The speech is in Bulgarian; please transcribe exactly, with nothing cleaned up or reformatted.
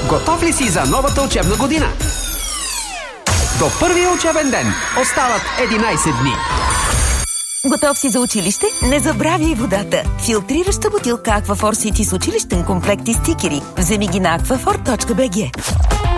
Готов ли си за новата учебна година? До първия учебен ден остават единайсет дни. Готов си за училище? Не забравяй водата. Филтрираща бутилка Аквафор Сити с училищен комплект и стикери. Вземи ги на аквафор точка би джи.